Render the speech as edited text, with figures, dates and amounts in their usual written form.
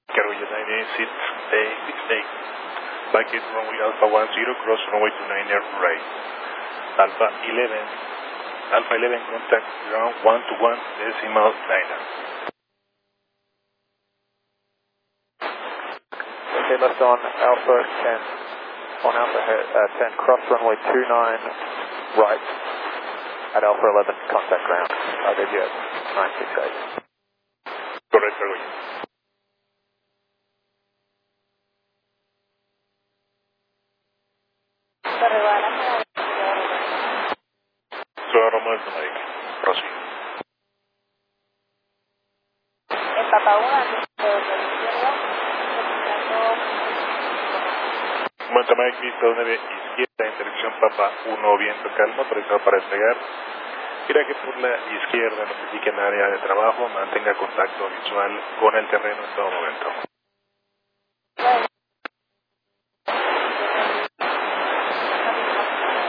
Carolina 98668. Back in runway Alpha 10, cross runway 29er right. Alpha 11 contact ground 121 decimal 9er. Okay, left on Alpha 10. On Alpha 10, cross runway 29 right at Alpha 11, contact ground. RWS 968. Correct, Carolina. Soy Romero de Mike. Proceed. En Papa 1, de izquierda, Monta Mike, vista 9 izquierda en dirección Papa 1, viento calmo, autorizado para despegar. Quiera que por la izquierda notifique en área de trabajo, mantenga contacto visual con el terreno en todo momento.